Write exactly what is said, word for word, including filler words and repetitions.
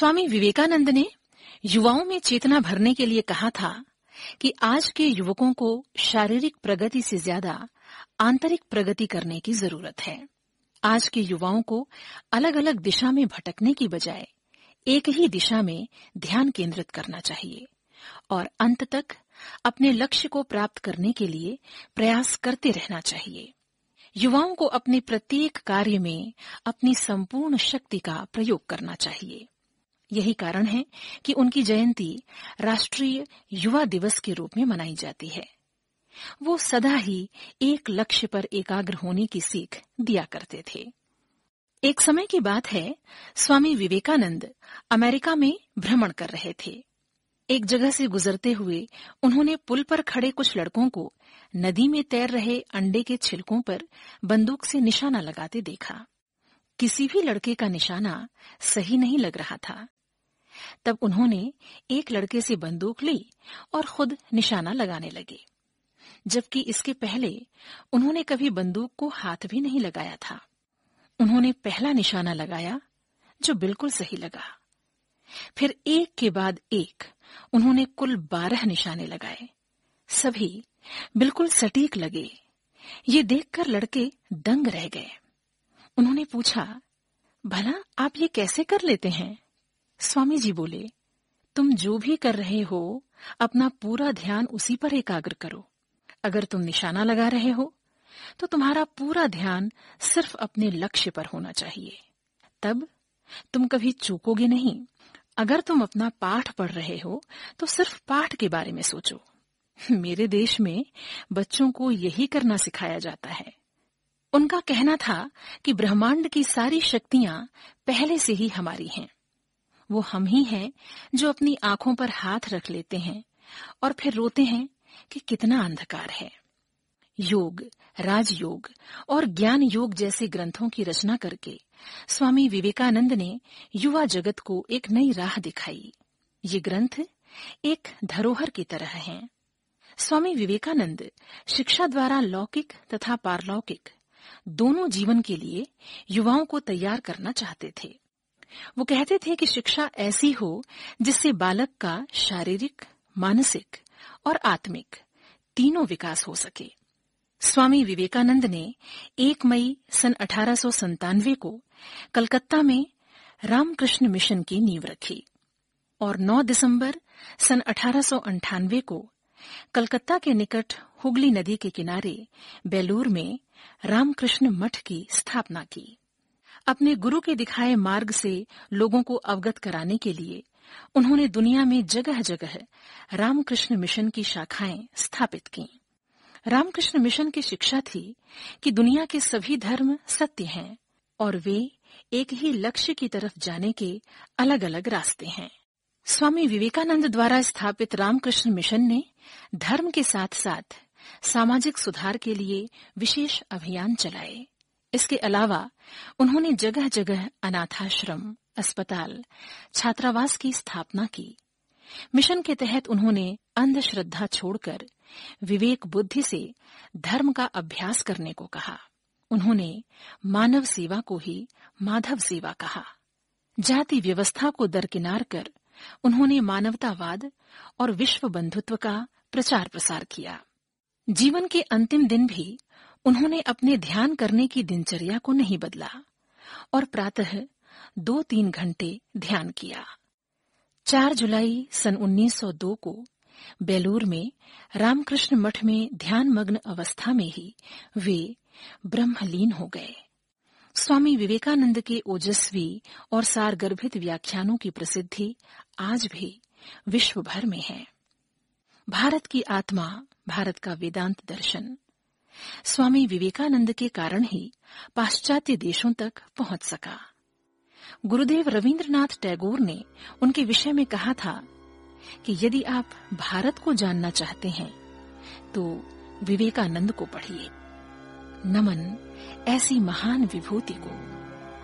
स्वामी विवेकानंद ने युवाओं में चेतना भरने के लिए कहा था कि आज के युवकों को शारीरिक प्रगति से ज्यादा आंतरिक प्रगति करने की जरूरत है। आज के युवाओं को अलग अलग दिशा में भटकने की बजाय एक ही दिशा में ध्यान केंद्रित करना चाहिए और अंत तक अपने लक्ष्य को प्राप्त करने के लिए प्रयास करते रहना चाहिए। युवाओं को अपने प्रत्येक कार्य में अपनी संपूर्ण शक्ति का प्रयोग करना चाहिए। यही कारण है कि उनकी जयंती राष्ट्रीय युवा दिवस के रूप में मनाई जाती है। वो सदा ही एक लक्ष्य पर एकाग्र होने की सीख दिया करते थे। एक समय की बात है, स्वामी विवेकानंद अमेरिका में भ्रमण कर रहे थे। एक जगह से गुजरते हुए उन्होंने पुल पर खड़े कुछ लड़कों को नदी में तैर रहे अंडे के छिलकों पर बंदूक से निशाना लगाते देखा। किसी भी लड़के का निशाना सही नहीं लग रहा था। तब उन्होंने एक लड़के से बंदूक ली और खुद निशाना लगाने लगे, जबकि इसके पहले उन्होंने कभी बंदूक को हाथ भी नहीं लगाया था। उन्होंने पहला निशाना लगाया जो बिल्कुल सही लगा। फिर एक के बाद एक उन्होंने कुल बारह निशाने लगाए। सभी बिल्कुल सटीक लगे। ये देखकर लड़के दंग रह गए। उन्होंने पूछा, भला आप ये कैसे कर लेते हैं? स्वामी जी बोले, तुम जो भी कर रहे हो अपना पूरा ध्यान उसी पर एकाग्र करो। अगर तुम निशाना लगा रहे हो तो तुम्हारा पूरा ध्यान सिर्फ अपने लक्ष्य पर होना चाहिए। तब तुम कभी चूकोगे नहीं। अगर तुम अपना पाठ पढ़ रहे हो तो सिर्फ पाठ के बारे में सोचो। मेरे देश में बच्चों को यही करना सिखाया जाता है। उनका कहना था कि ब्रह्मांड की सारी शक्तियां पहले से ही हमारी हैं। वो हम ही हैं जो अपनी आंखों पर हाथ रख लेते हैं और फिर रोते हैं कि कितना अंधकार है। योग, राजयोग और ज्ञान योग जैसे ग्रंथों की रचना करके स्वामी विवेकानंद ने युवा जगत को एक नई राह दिखाई। ये ग्रंथ एक धरोहर की तरह हैं। स्वामी विवेकानंद शिक्षा द्वारा लौकिक तथा पारलौकिक दोनों जीवन के लिए युवाओं को तैयार करना चाहते थे। वो कहते थे कि शिक्षा ऐसी हो जिससे बालक का शारीरिक, मानसिक और आत्मिक तीनों विकास हो सके। स्वामी विवेकानंद ने एक मई सन अठारह सौ संतानवे को कलकत्ता में रामकृष्ण मिशन की नींव रखी और नौ दिसंबर सन अठारह सौ अंठानवे को कलकत्ता के निकट हुगली नदी के किनारे बेलूर में रामकृष्ण मठ की स्थापना की। अपने गुरु के दिखाए मार्ग से लोगों को अवगत कराने के लिए उन्होंने दुनिया में जगह जगह रामकृष्ण मिशन की शाखाएं स्थापित की। रामकृष्ण मिशन की शिक्षा थी कि दुनिया के सभी धर्म सत्य हैं और वे एक ही लक्ष्य की तरफ जाने के अलग अलग रास्ते हैं। स्वामी विवेकानंद द्वारा स्थापित रामकृष्ण मिशन ने धर्म के साथ साथ सामाजिक सुधार के लिए विशेष अभियान चलाए। इसके अलावा उन्होंने जगह जगह अनाथाश्रम, अस्पताल, छात्रावास की स्थापना की। मिशन के तहत उन्होंने अंधश्रद्धा छोड़कर विवेक बुद्धि से धर्म का अभ्यास करने को कहा। उन्होंने मानव सेवा को ही माधव सेवा कहा। जाति व्यवस्था को दरकिनार कर उन्होंने मानवतावाद और विश्व बंधुत्व का प्रचार प्रसार किया। जीवन के अंतिम दिन भी उन्होंने अपने ध्यान करने की दिनचर्या को नहीं बदला और प्रातः दो तीन घंटे ध्यान किया। चार जुलाई सन उन्नीस सौ दो को बेलूर में रामकृष्ण मठ में ध्यान मग्न अवस्था में ही वे ब्रह्मलीन हो गए। स्वामी विवेकानंद के ओजस्वी और सारगर्भित व्याख्यानों की प्रसिद्धि आज भी विश्व भर में है। भारत की आत्मा, भारत का वेदांत दर्शन स्वामी विवेकानंद के कारण ही पाश्चात्य देशों तक पहुंच सका। गुरुदेव रवींद्रनाथ टैगोर ने उनके विषय में कहा था कि यदि आप भारत को जानना चाहते हैं तो विवेकानंद को पढ़िए। नमन ऐसी महान विभूति को।